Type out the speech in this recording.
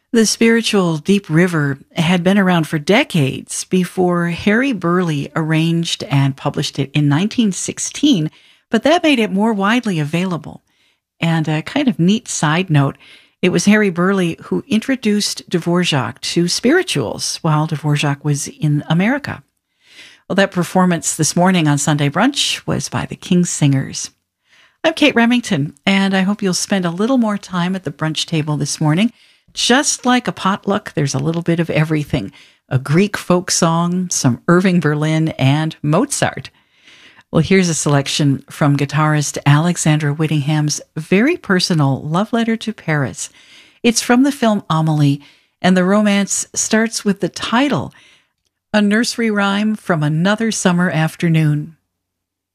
The spiritual Deep River had been around for decades before Harry Burleigh arranged and published it in 1916, but that made it more widely available. And a kind of neat side note, it was Harry Burleigh who introduced Dvorak to spirituals while Dvorak was in America. Well, that performance this morning on Sunday Brunch was by the King's Singers. I'm Kate Remington, and I hope you'll spend a little more time at the brunch table this morning. Just like a potluck, there's a little bit of everything. A Greek folk song, some Irving Berlin, and Mozart. Well, here's a selection from guitarist Alexandra Whittingham's very personal love letter to Paris. It's from the film Amélie, and the romance starts with the title, a nursery rhyme from another summer afternoon.